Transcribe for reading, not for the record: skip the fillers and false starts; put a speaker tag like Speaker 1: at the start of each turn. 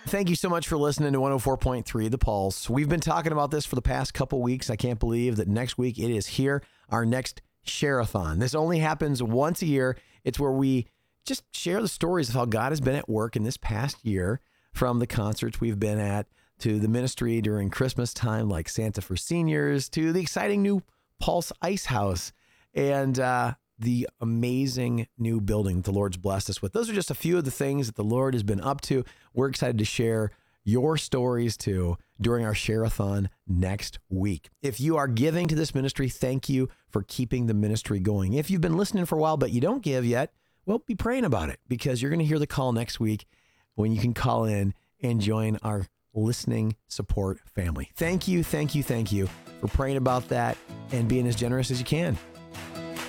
Speaker 1: Thank you so much for listening to 104.3 The Pulse. We've been talking about this for the past couple weeks. I can't believe that next week it is here, our next Share-a-thon. This only happens once a year. It's where we just share the stories of how God has been at work in this past year, from the concerts we've been at to the ministry during Christmas time like Santa for Seniors to the exciting new Pulse Ice House and the amazing new building the Lord's blessed us with. Those are just a few of the things that the Lord has been up to. We're excited to share your stories too during our Share-a-thon next week. If you are giving to this ministry, thank you for keeping the ministry going. If you've been listening for a while but you don't give yet, well, be praying about it, because you're going to hear the call next week when you can call in and join our listening support family. Thank you for praying about that and being as generous as you can.